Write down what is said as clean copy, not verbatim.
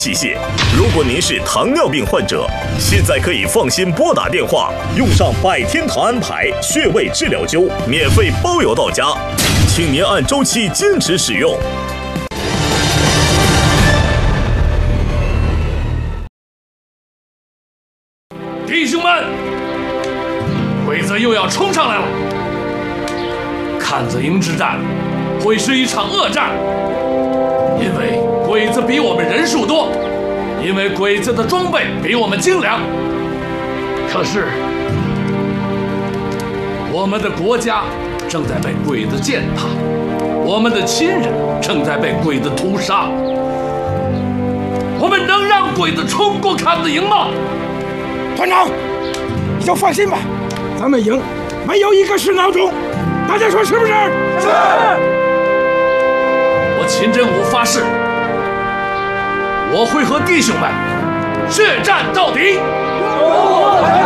器械。如果您是糖尿病患者，现在可以放心拨打电话，用上百天糖安牌穴位治疗灸，免费包邮到家，请您按周期坚持使用。 弟兄们，鬼子又要冲上来了。看子营之战会是一场恶战，因为鬼子比我们人数多，因为鬼子的装备比我们精良。可是，我们的国家正在被鬼子践踏，我们的亲人正在被鬼子屠杀。我们能让鬼子冲过看子营吗？ 团长，你就放心吧，咱们营没有一个是孬种，大家说是不是？是。 我秦真武发誓，我会和弟兄们血战到底。